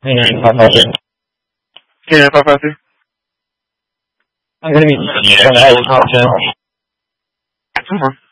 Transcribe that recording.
Yeah, 553. I'm going to be an option.